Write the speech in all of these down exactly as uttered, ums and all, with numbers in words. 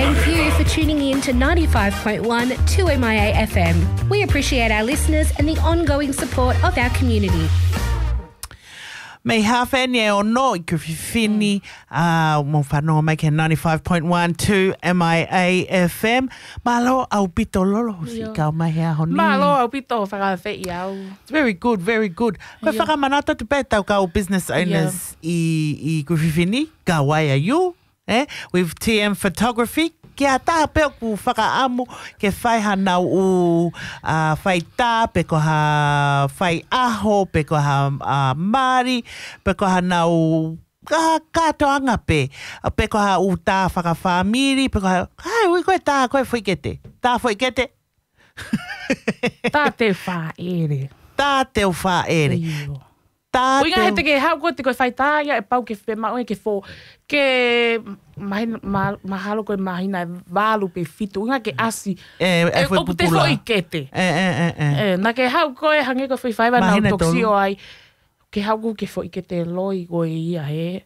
thank you for tuning in to ninety-five point one two M I A F M. We appreciate our listeners and the ongoing support of our community. Mei hawhene o no I kuwhiwhini uh, mo whanau mai ke ninety-five point one two M I A F M. Malo au pito lolo si kau mai hea honi. Malo au pito whakawheti au. Very good, very good. Koe whakamanata tu pē tau kau business owners yeah. i, i kuwhiwhini. Ka wai a you. Eh? With T M Photography. Kia tā peo ku whakaamu ke whai hanau u uh, whai tā, pe ko ha whai aho, pe ko ha uh, Māori, pe ko ha nau ka katoanga pe, pe ko ha u tā whakawhamiri, pe ko ha, hai ui koe tā, koe whaikete, tā whaikete. Tā te whaere. Tā te whaere. Tā Ui ngā he te ke hau koe te koe whai tā, ia e pau ke whe maue ke fō, ke mahina, ma, mahalo koe mahina e wālu pe fitu, ngā ke asi, e, e, e opu te fo i kete. E, e, e, e. E, nā ke hau koe hange koe whai whaiwa nau toksi o ai, ke hau koe ke fo i kete loi koe ia he.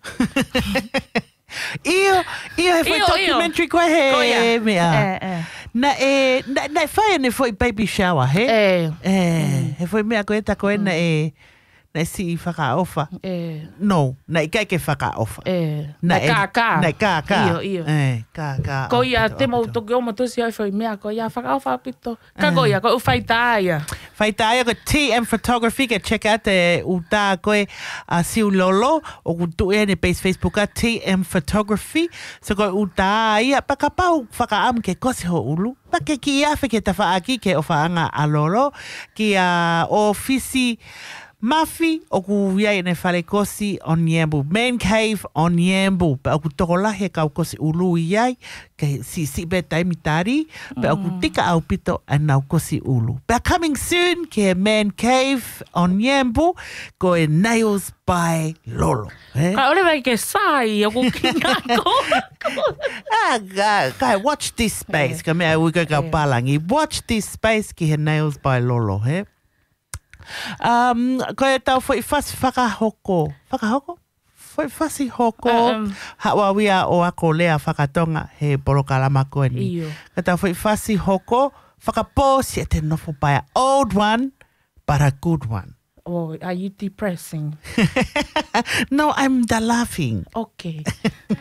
Io, io he fo documentary koe he, e mea. E, e. Na e, na, na e whai ane fo i baby shower, he? E. E, he fo i mea koe ta koe na e, na si i whakaofa. E. No, na i kai ke whakaofa. E. Na e kā. Na i kā kā. Io, io. E, kā kā. Ko ia te mau toki o matosi ai whai mea, ko ia whakawha pito. Ka ko ia, ko u whai tā ia. Whai tā ia ko T M Photography, ke check out te u tā koe a siu lolo, o ku tu e ne base Facebook a T M Photography. So ko u tā ia, pa ka pau whakaamu ke kosi ho ulu. Pa ke ki awhi ke ta whaaki ke o whaanga a lolo, ki a ofisi Mafi, o ku iai ne whare kosi o Niambu. Man Cave o Niambu. Pe o ku toko lahe kau kosi ulu iai. Ke si si be taimi tari. Pe o ku tika au pito a nau kosi ulu. Pe coming soon ke Man Cave o Niambu. Ko e Nails by Lolo. Eh? Ka ore mai ke sai, o ku kinga ko. Ah, ka, ka, watch this space. Ka mea uika kau palangi. Watch this space ki he Nails by Lolo. He? Um, ko e tau fo i whasi whakahoko. Whakahoko? Fo i whasi hoko. Um, Hawa wia o ako lea whakatonga he porokalama koe ni. Iyo. Ko tau fo i whasi hoko. Whakapō si e te nofo pai a old one, but a good one. Oh, are you depressing? No, I'm the laughing. Okay.